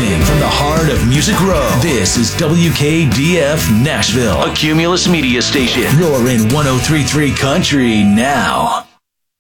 Broadcasting from the heart of Music Row. This is WKDF Nashville, a Cumulus media station. You're in 103.3 Country now.